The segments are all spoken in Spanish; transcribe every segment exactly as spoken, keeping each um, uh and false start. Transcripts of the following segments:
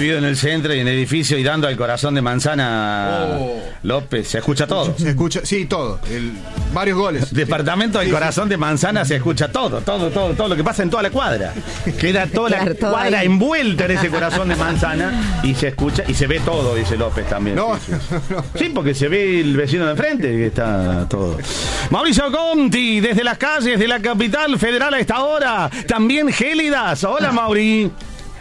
vivido en el centro y en el edificio y dando al corazón de manzana, oh. López, se escucha todo. Se escucha, sí, todo. El, varios goles. Departamento sí. del corazón sí. de manzana se escucha todo, todo, todo, todo lo que pasa en toda la cuadra. Queda toda claro, la cuadra ahí. envuelta en ese corazón de manzana y se escucha y se ve todo, dice López también. No, sí, sí. No. sí porque se ve el vecino de enfrente que está todo. Mauricio Conti, desde las calles de la capital federal a esta hora, también gélidas. Hola, Mauri.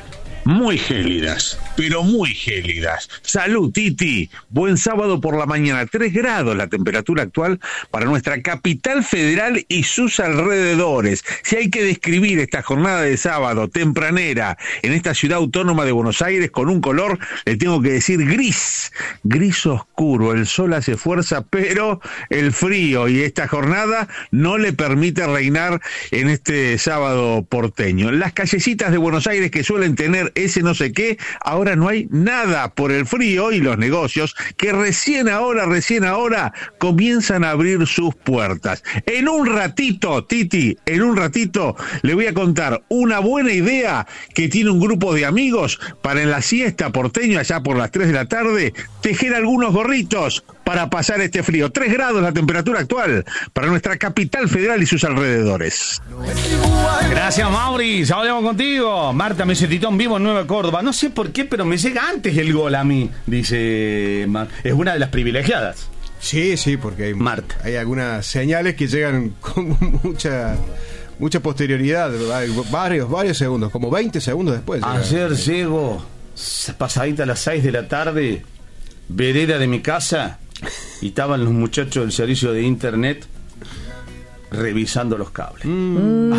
Muy gélidas, pero muy gélidas. Salud, Titi. Buen sábado por la mañana. tres grados la temperatura actual para nuestra capital federal y sus alrededores. Si hay que describir esta jornada de sábado tempranera en esta ciudad autónoma de Buenos Aires con un color, le tengo que decir gris. Gris oscuro. El sol hace fuerza, pero el frío y esta jornada no le permite reinar en este sábado porteño. Las callecitas de Buenos Aires que suelen tener ese no sé qué, ahora no hay nada por el frío y los negocios que recién ahora, recién ahora comienzan a abrir sus puertas. En un ratito, Titi, en un ratito le voy a contar una buena idea que tiene un grupo de amigos para en la siesta porteño, allá por las tres de la tarde, tejer algunos gorritos para pasar este frío. tres grados la temperatura actual para nuestra capital federal y sus alrededores. Gracias, Mauri. Ya hablamos contigo. Marta me dice Titón vivo en Nueva Córdoba. No sé por qué, pero me llega antes el gol a mí, dice. Es una de las privilegiadas. Sí, sí, porque hay, Marta. hay algunas señales que llegan con mucha mucha posterioridad, varios, varios segundos, como veinte segundos después. Ayer llego, pasadita a las seis de la tarde, vereda de mi casa, y estaban los muchachos del servicio de internet revisando los cables. Mm.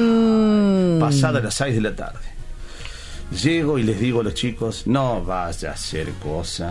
Ah, pasada las seis de la tarde. Llego y les digo a los chicos, no vaya a hacer cosa.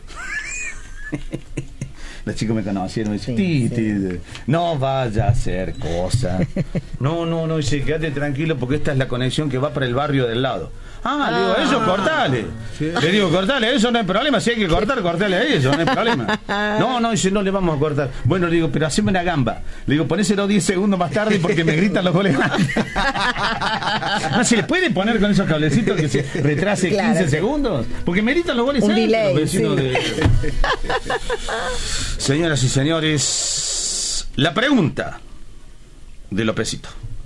Los chicos me conocieron y me dicen, sí, sí. no vaya a hacer cosa. No, no, no, dice, quédate tranquilo porque esta es la conexión que va para el barrio del lado. Ah, ah, le digo, eso cortale. Sí. Le digo, cortale, eso no hay problema. Si hay que cortar, cortale a ellos, no hay problema. No, no, dice, no le vamos a cortar. Bueno, le digo, pero haceme una gamba. Le digo, ponéselo diez segundos más tarde porque me gritan los goles. No, ¿se le puede poner con esos cablecitos que se retrase claro. quince segundos? Porque me gritan los goles. Un delay, los sí. de... Señoras y señores, la pregunta de Lópezito.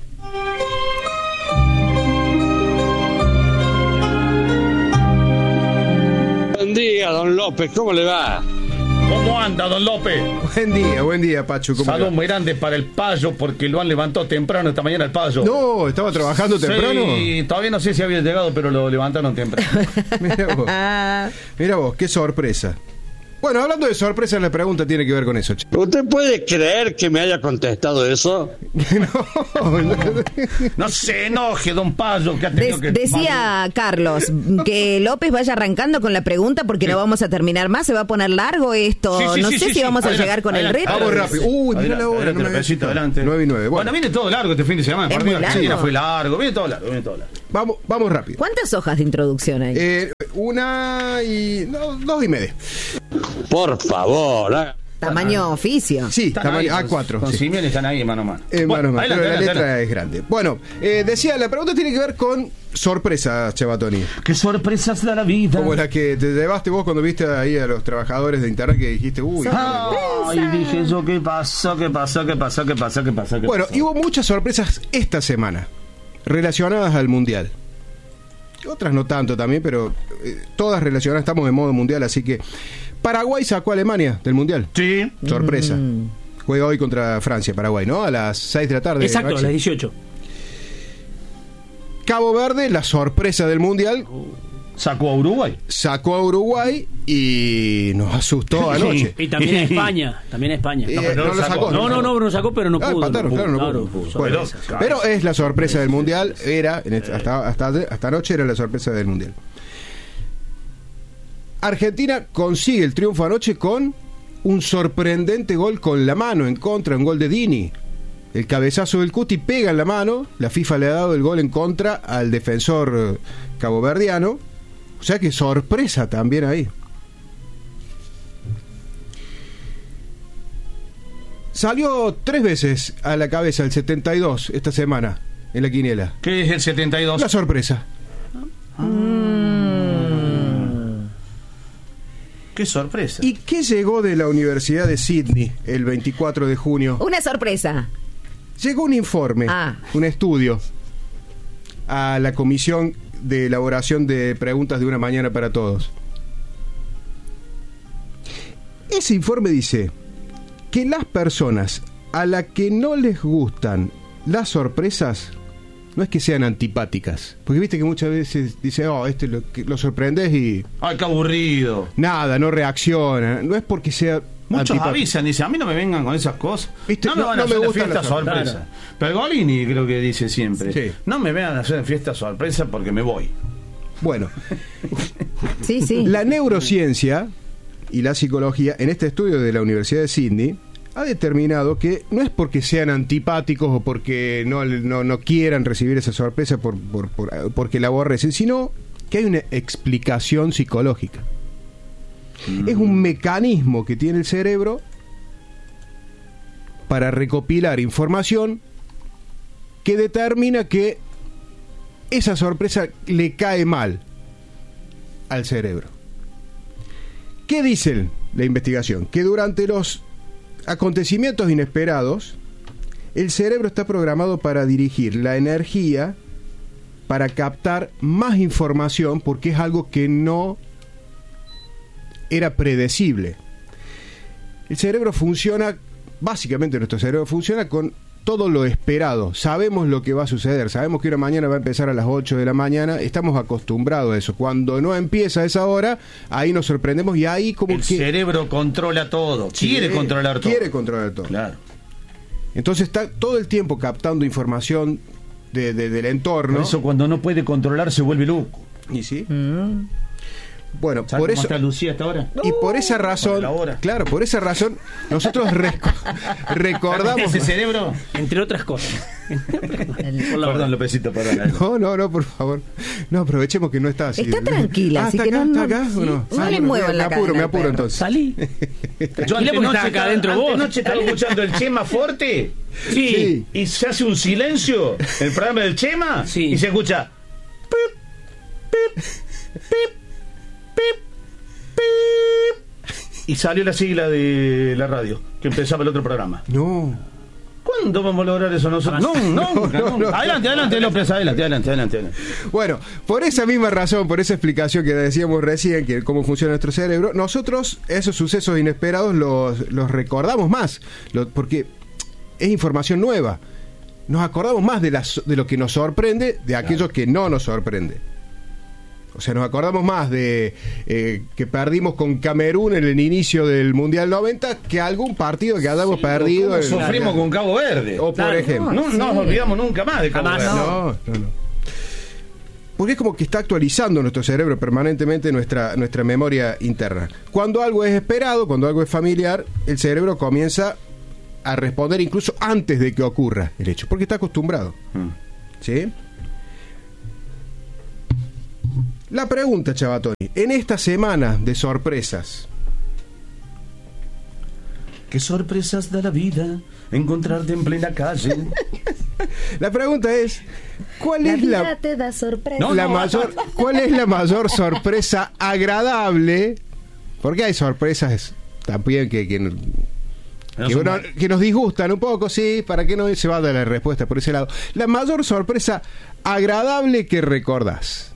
Buen día, don López, ¿cómo le va? ¿Cómo anda, don López? Buen día, buen día, Pacho. Saludos muy grandes para el Payo, porque lo han levantado temprano esta mañana el Payo. No, ¿estaba trabajando temprano? Sí, todavía no sé si había llegado, pero lo levantaron temprano. Mira vos, mira vos, qué sorpresa. Bueno, hablando de sorpresa, la pregunta tiene que ver con eso. ¿Usted puede creer que me haya contestado eso? No, no, no se enoje, don Payo. Que ha tenido Des, que... Decía Carlos que López vaya arrancando con la pregunta porque sí. no vamos a terminar más. Se va a poner largo esto. Sí, sí, no sí, sé sí, si sí. vamos adelante, a llegar con adelante, el reto. Vamos rápido. Uy, mira la hora. Adelante. nueve y nueve. Bueno. bueno, viene todo largo este fin de semana. Es muy largo. Fue largo. Viene todo largo. Viene todo largo. Vamos, vamos rápido. ¿Cuántas hojas de introducción hay? Eh, una y... No, dos y media. Por favor, ¿eh? Tamaño ah, oficio. Sí, tamaño A cuatro. Con sí. Simeone están ahí mano a mano. Eh, bueno, mano a mano, pero la letra adelante. es grande. Bueno, eh, decía, la pregunta tiene que ver con sorpresas, Chavatoni. ¿Qué sorpresas da la vida? Como la que te llevaste vos cuando viste ahí a los trabajadores de internet que dijiste, uy. Ay, dije yo, ¿qué pasó? ¿Qué pasó? ¿Qué pasó? ¿Qué pasó? ¿Qué pasó? ¿Qué bueno, pasó? y hubo muchas sorpresas esta semana relacionadas al Mundial. Otras no tanto también, pero eh, todas relacionadas, estamos en modo mundial, así que Paraguay sacó a Alemania del Mundial. Sí. Sorpresa. Mm. Juega hoy contra Francia, Paraguay, ¿no? A las seis de la tarde. Exacto, a las dieciocho. Cabo Verde, la sorpresa del Mundial. Sacó a Uruguay. Sacó a Uruguay y nos asustó anoche. Y también a España. También a España. Eh, no, no, no lo sacó. No, no, no, no sacó, pero no ah, pudo. Empataron, no pudo, claro, no claro, pudo. pudo. Bueno, pero es la sorpresa del Mundial. Era, hasta, hasta, hasta anoche era la sorpresa del Mundial. Argentina consigue el triunfo anoche con un sorprendente gol con la mano en contra, un gol de Dini. El cabezazo del Cuti pega en la mano, la FIFA le ha dado el gol en contra al defensor caboverdiano. O sea que sorpresa también ahí. Salió tres veces a la cabeza el setenta y dos esta semana en la quiniela. ¿Qué es el setenta y dos? La sorpresa. Mm. Qué sorpresa. ¿Y qué llegó de la Universidad de Sydney el veinticuatro de junio? Una sorpresa. Llegó un informe, Ah. un estudio a la Comisión de Elaboración de Preguntas de Una Mañana para Todos. Ese informe dice que las personas a las que no les gustan las sorpresas no es que sean antipáticas, porque viste que muchas veces dice, oh, este lo, que lo sorprendes y Ay, qué aburrido. nada, no reacciona. No es porque sea Muchos antipático. avisan, dicen, a mí no me vengan con esas cosas. ¿Viste? No me No- van no a hacer me la gustan fiesta las sorpresa. sorpresas. Pergolini creo que dice siempre, Sí. no me vengan a hacer fiesta sorpresa porque me voy. Bueno, Sí, sí. la neurociencia y la psicología, en este estudio de la Universidad de Sydney, ha determinado que no es porque sean antipáticos o porque no, no, no quieran recibir esa sorpresa por, por, por- porque la aborrecen, sino que hay una explicación psicológica. Mm. Es un mecanismo que tiene el cerebro para recopilar información que determina que esa sorpresa le cae mal al cerebro. ¿Qué dice la investigación? Que durante los acontecimientos inesperados, el cerebro está programado para dirigir la energía para captar más información porque es algo que no era predecible. El cerebro funciona, básicamente nuestro cerebro funciona con todo lo esperado. Sabemos lo que va a suceder, sabemos que una mañana va a empezar a las ocho de la mañana, estamos acostumbrados a eso. Cuando no empieza a esa hora, ahí nos sorprendemos y ahí como El que... cerebro controla todo, quiere controlar todo. Quiere controlar todo. Claro. Entonces está todo el tiempo captando información de, de- del entorno. Por eso cuando no puede controlar se vuelve loco. ¿Y sí? Mm. Bueno, ¿Sabes por cómo eso... está Lucía hasta ahora? Y por esa razón, Por la hora. claro, por esa razón, nosotros reco- recordamos... Ese cerebro. Entre otras cosas. Por la Perdón, hora. Lopecito, perdón. No, no, no, por favor. No, aprovechemos que no está así. Está tranquila, Ah, así ¿está que acá? no- ¿Está no- acá? sí. ¿O no? No Ah, le bueno, muevan me la apuro, cadena me al apuro perro. entonces. Salí. Yo Tranquila porque antenoche estás acá adentro vos. Antenoche estaba escuchando el Chema Forte Sí. Sí. y se hace un silencio el programa del Chema Sí. y se escucha pip, pip, pip, pip, pip, y salió la sigla de la radio que empezaba el otro programa. No. ¿Cuándo vamos a lograr eso nosotros? No, no, nunca, no, nunca. no. Adelante, adelante, López, adelante, adelante, adelante, adelante. Bueno, por esa misma razón, por esa explicación que decíamos recién, que cómo funciona nuestro cerebro, nosotros esos sucesos inesperados los, los recordamos más, lo- porque es información nueva. Nos acordamos más de, las, de lo que nos sorprende de aquello que no nos sorprende. O sea, nos acordamos más de eh, que perdimos con Camerún en el inicio del Mundial noventa que algún partido que hayamos perdido. ¿Cómo en- sufrimos con Cabo Verde? O por Claro. ejemplo. No, no nos olvidamos nunca más de Cabo Jamás. Verde. No, no, no. Porque es como que está actualizando nuestro cerebro permanentemente nuestra, nuestra memoria interna. Cuando algo es esperado, cuando algo es familiar, el cerebro comienza a responder incluso antes de que ocurra el hecho, porque está acostumbrado. Mm. ¿Sí? La pregunta, Chavatoni, en esta semana de sorpresas, Qué sorpresas da la vida encontrarte en plena calle. la pregunta es, ¿cuál La es vida la te da sorpresa. No, la no. mayor, ¿cuál es la mayor sorpresa agradable? Porque hay sorpresas también que, que, No que, son uno- mal. que nos disgustan un poco, sí, para que no se vaya la respuesta por ese lado. La mayor sorpresa agradable que recordás.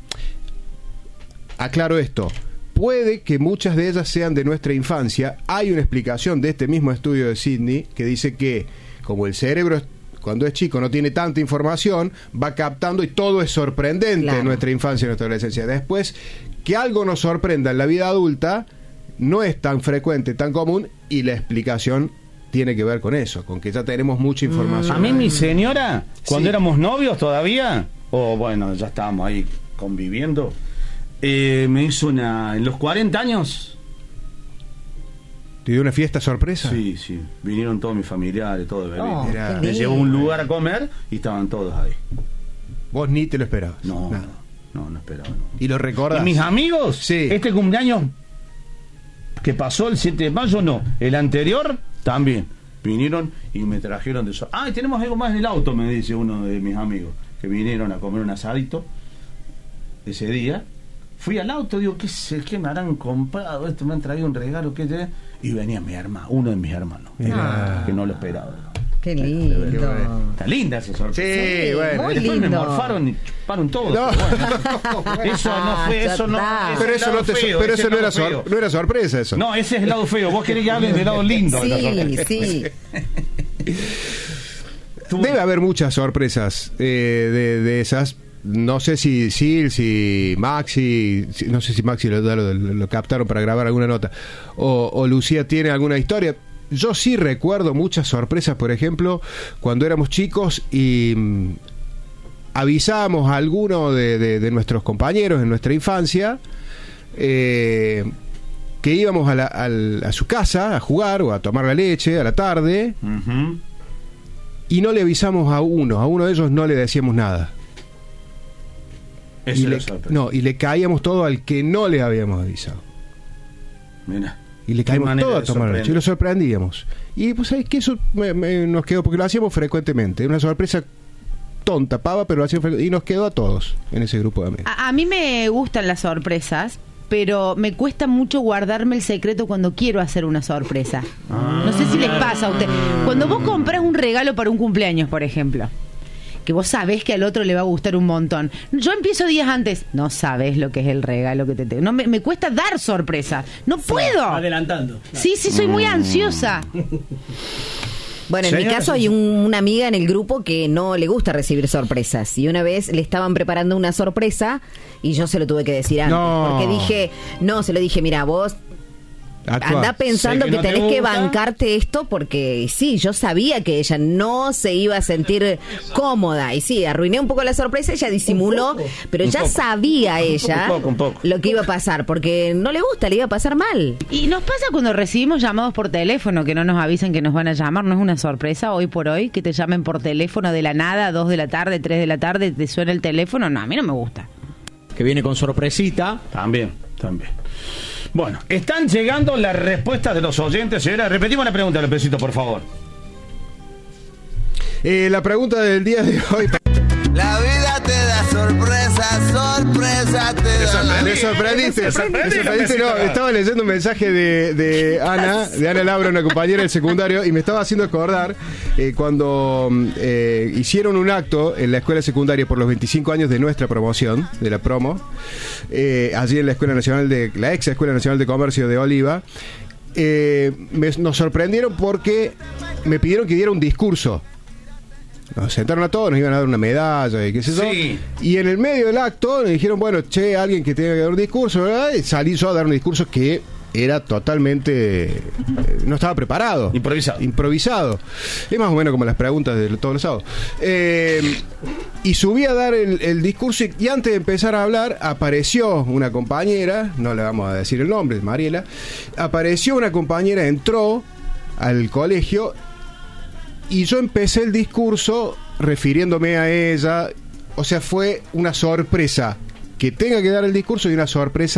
Aclaro esto. Puede que muchas de ellas sean de nuestra infancia. Hay una explicación de este mismo estudio de Sydney que dice que como el cerebro es- cuando es chico no tiene tanta información, va captando y todo es sorprendente Claro. en nuestra infancia y en nuestra adolescencia. Después, que algo nos sorprenda en la vida adulta no es tan frecuente, tan común, y la explicación tiene que ver con eso, con que ya tenemos mucha información. A mí mi señora, cuando Sí. éramos novios todavía, o bueno, ya estábamos ahí conviviendo, eh, me hizo una... En los cuarenta años, ¿Te dio una fiesta sorpresa? sí, sí, vinieron todos mis familiares, todos de Berlín. Oh, Mirá. qué Me llevó a un lugar a comer y estaban todos ahí. Vos ni te lo esperabas. No, Nada. no, no, no esperaba. No. ¿Y lo recordás? ¿Y mis amigos? Sí. Este cumpleaños que pasó el siete de mayo, no. El anterior, también. Vinieron y me trajeron de eso. Ah, y tenemos algo más en el auto, me dice uno de mis amigos, que vinieron a comer un asadito ese día. fui al auto, digo, ¿qué sé? ¿Qué me harán comprado? Esto me han traído un regalo, ¿qué sé? Y venía mi hermano, uno de mis hermanos, Mirá. que no lo esperaba. Qué lindo. Qué bueno. Está linda esa sorpresa. Sí, bueno. muy Después lindo. me morfaron y chuparon todo. No. Pero bueno, eso no fue, Ya eso no. está. ese Pero es eso el no, te, lado feo, pero ese eso es no el era, lado sor- feo. no era sorpresa eso. No, ese es el lado feo. Vos querés que hablen del lado lindo de la Sí, sorpresa. sí. Tú- Debe haber muchas sorpresas eh, de, de esas. No sé si Sil, si Maxi, si- no sé si Maxi lo, lo, lo captaron para grabar alguna nota, o, o Lucía tiene alguna historia. Yo sí recuerdo muchas sorpresas, por ejemplo, cuando éramos chicos y mm, avisábamos a alguno de, de- de nuestros compañeros en nuestra infancia eh, que íbamos a, la- al- a su casa a jugar o a tomar la leche a la tarde. Ujú. Y no le avisamos a uno, a uno de ellos no le decíamos nada. Eso Y era le, sorpresa. no, y le caíamos todo al que no le habíamos avisado. Mira. Y le Qué caímos manera todo a de tomar leche y lo sorprender. sorprendíamos. Y pues sabes que eso me- me- nos quedó, porque lo hacíamos frecuentemente. Una sorpresa tonta, pava, pero lo hacíamos frecu- y nos quedó a todos en ese grupo de amigos. A, a mí me gustan las sorpresas, pero me cuesta mucho guardarme el secreto cuando quiero hacer una sorpresa. No sé si les pasa a ustedes. Cuando vos compras un regalo para un cumpleaños, por ejemplo, que vos sabés que al otro le va a gustar un montón. Yo empiezo días antes, no sabés lo que es el regalo que te tengo. No, me, me cuesta dar sorpresa. No puedo. Adelantando. Sí, sí, soy muy ansiosa. Bueno, en mi Señora, caso hay un- una amiga en el grupo que no le gusta recibir sorpresas. Y una vez le estaban preparando una sorpresa y yo se lo tuve que decir antes. No. Porque dije, no, se lo dije, mira, vos Actúa. anda pensando Sé que, que no te tenés que gusta. bancarte esto porque sí, yo sabía que ella no se iba a sentir cómoda. Y sí, arruiné un poco la sorpresa, ella disimuló, pero Un ya poco. sabía ella Un poco, un poco. lo que iba a pasar, porque no le gusta, le iba a pasar mal. Y nos pasa cuando recibimos llamados por teléfono, que no nos avisan que nos van a llamar. No es una sorpresa hoy por hoy que te llamen por teléfono de la nada, dos de la tarde, tres de la tarde, te suena el teléfono. No, a mí no me gusta. Que viene con sorpresita. También, también. Bueno, están llegando las respuestas de los oyentes, señora. Repetimos la pregunta, Lopecito, por favor. Eh, la pregunta del día de hoy. La vida te da sorpresa, sorpresa te da. Me sorprendiste, me sorprendí, sorprendiste, no, Lopecito. estaba leyendo un mensaje de, de Ana, de Ana Laura, una compañera del secundario, y me estaba haciendo acordar eh, cuando eh, hicieron un acto en la escuela secundaria por los veinticinco años de nuestra promoción, de la promo, eh, allí en la Escuela Nacional de, la ex Escuela Nacional de Comercio de Oliva. Eh, me- nos sorprendieron porque me pidieron que diera un discurso. Nos sentaron a todos, nos iban a dar una medalla y qué sé yo. Sí. Y en el medio del acto nos dijeron, bueno, che, alguien que tenga que dar un discurso, ¿verdad? Y salí yo a dar un discurso que era totalmente... eh, no estaba preparado. Improvisado. Improvisado. Es más o menos como las preguntas de todos los sábados. Eh, y subí a dar el, el discurso y, y antes de empezar a hablar apareció una compañera, no le vamos a decir el nombre, Mariela, apareció una compañera, entró al colegio y yo empecé el discurso refiriéndome a ella. O sea, fue una sorpresa que tenga que dar el discurso y una sorpresa